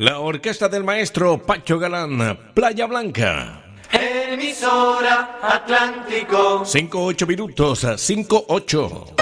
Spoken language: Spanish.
La orquesta del maestro Pacho Galán, Playa Blanca. Emisora Atlántico. 5-8 minutos, 5-8.